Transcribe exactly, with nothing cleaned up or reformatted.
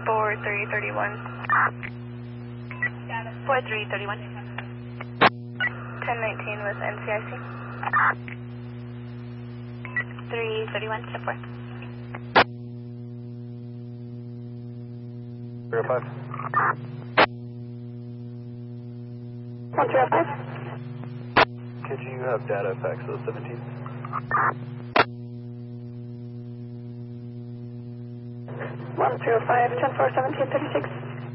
four three three one. four three three one. ten nineteen with N C I C. three thirty one, step four. zero five. one zero five. Could you have data fax those seventeen? one zero five, ten four seventeen thirty-six.